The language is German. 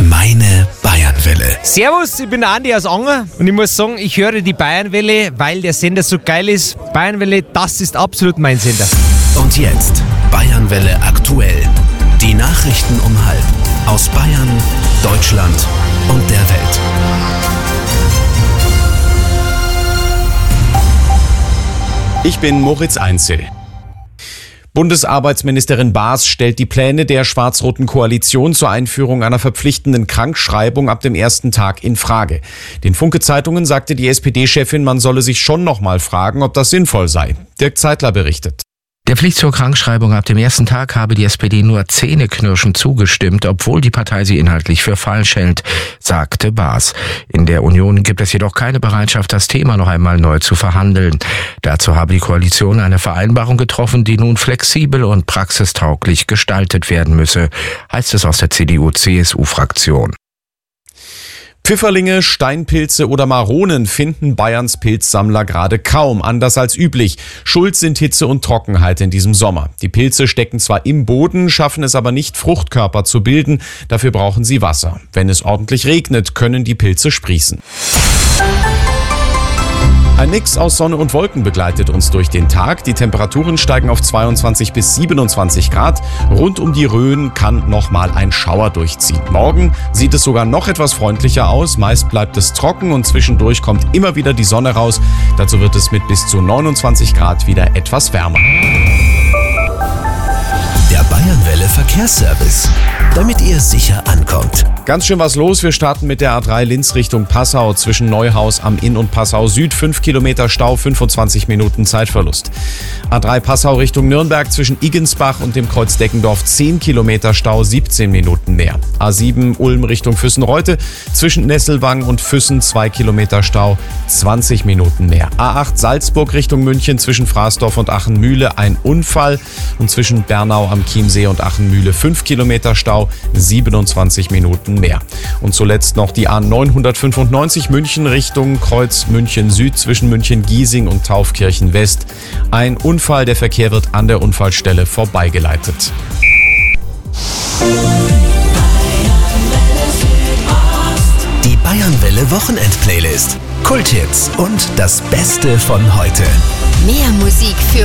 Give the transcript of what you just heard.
Meine Bayernwelle. Servus, ich bin der Andi aus Anger und ich muss sagen, ich höre die Bayernwelle, weil der Sender so geil ist. Bayernwelle, das ist absolut mein Sender. Und jetzt Bayernwelle aktuell. Die Nachrichten um 12:30 aus Bayern, Deutschland und der Welt. Ich bin Moritz Einzel. Bundesarbeitsministerin Baas stellt die Pläne der schwarz-roten Koalition zur Einführung einer verpflichtenden Krankschreibung ab dem ersten Tag in Frage. Den Funke-Zeitungen sagte die SPD-Chefin, man solle sich schon noch mal fragen, ob das sinnvoll sei. Dirk Zeitler berichtet. Der Pflicht zur Krankschreibung ab dem ersten Tag habe die SPD nur zähneknirschend zugestimmt, obwohl die Partei sie inhaltlich für falsch hält, sagte Baas. In der Union gibt es jedoch keine Bereitschaft, das Thema noch einmal neu zu verhandeln. Dazu habe die Koalition eine Vereinbarung getroffen, die nun flexibel und praxistauglich gestaltet werden müsse, heißt es aus der CDU-CSU-Fraktion. Pfifferlinge, Steinpilze oder Maronen finden Bayerns Pilzsammler gerade kaum, anders als üblich. Schuld sind Hitze und Trockenheit in diesem Sommer. Die Pilze stecken zwar im Boden, schaffen es aber nicht, Fruchtkörper zu bilden. Dafür brauchen sie Wasser. Wenn es ordentlich regnet, können die Pilze sprießen. Ein Mix aus Sonne und Wolken begleitet uns durch den Tag. Die Temperaturen steigen auf 22 bis 27 Grad. Rund um die Rhön kann nochmal ein Schauer durchziehen. Morgen sieht es sogar noch etwas freundlicher aus. Meist bleibt es trocken und zwischendurch kommt immer wieder die Sonne raus. Dazu wird es mit bis zu 29 Grad wieder etwas wärmer. Der Bayernwelle Verkehrsservice, damit ihr sicher ankommt. Ganz schön was los. Wir starten mit der A3 Linz Richtung Passau zwischen Neuhaus am Inn und Passau Süd. 5 Kilometer Stau, 25 Minuten Zeitverlust. A3 Passau Richtung Nürnberg zwischen Igensbach und dem Kreuz Deckendorf 10 Kilometer Stau, 17 Minuten mehr. A7 Ulm Richtung Füssen-Reute zwischen Nesselwang und Füssen 2 Kilometer Stau, 20 Minuten mehr. A8 Salzburg Richtung München zwischen Fraßdorf und Achenmühle ein Unfall und zwischen Bernau am Chiemsee und Achenmühle 5 Kilometer Stau, 27 Minuten mehr. Und zuletzt noch die A995 München Richtung Kreuz München Süd zwischen München-Giesing und Taufkirchen West. Ein Unfall, der Verkehr wird an der Unfallstelle vorbeigeleitet. Die Bayernwelle Wochenend-Playlist. Kulthits und das Beste von heute. Mehr Musik für